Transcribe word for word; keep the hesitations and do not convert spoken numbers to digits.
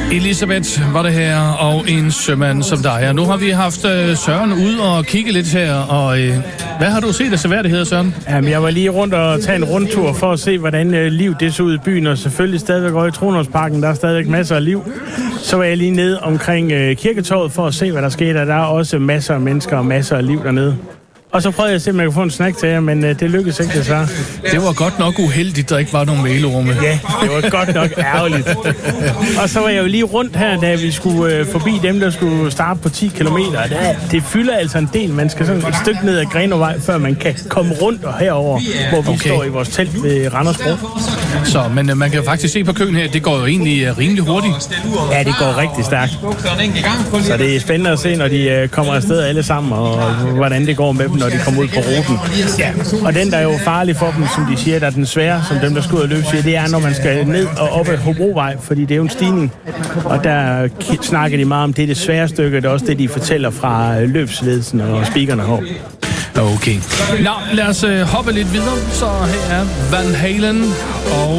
Elisabeth var det her, og en sømand som dig. Og nu har vi haft øh, Søren ud og kigge lidt her, og øh, hvad har du set af seværdigheder, Søren? Jamen, jeg var lige rundt og tage en rundtur for at se, hvordan øh, liv det så ud i byen, og selvfølgelig stadigvæk over i Tronholmsparken, der er stadigvæk masser af liv. Så var jeg lige nede omkring øh, Kirketorvet for at se, hvad der skete, og der er også masser af mennesker og masser af liv dernede. Og så prøvede jeg simpelthen at få en snack til jer, men øh, det lykkedes ikke desværre. Det var godt nok uheldigt, der ikke var nogen mailerumme. Ja, det var godt nok ærgerligt. Og så var jeg jo lige rundt her, da vi skulle øh, forbi dem, der skulle starte på ti kilometer. Det, det fylder altså en del. Man skal sådan et stykke ned ad Grenovej, før man kan komme rundt og herover, hvor vi okay. står i vores telt ved Randersbro. Så, men øh, man kan faktisk se på køen her, det går jo egentlig øh, rimelig hurtigt. Ja, det går rigtig stærkt. Så det er spændende at se, når de øh, kommer afsted alle sammen, og hvordan det går med dem, når de kommer ud på ruten. Ja. Og den, der er jo farlig for dem, som de siger, der er den svære, som dem, der skal ud og løbe, siger, det er, når man skal ned og op ad Hobrovej, fordi det er jo en stigning. Og der snakker de meget om, det er det svære stykke, det er også det, de fortæller fra løbsledelsen og speakerne her. Okay. Nå, lad os øh, hoppe lidt videre. Så her er Van Halen og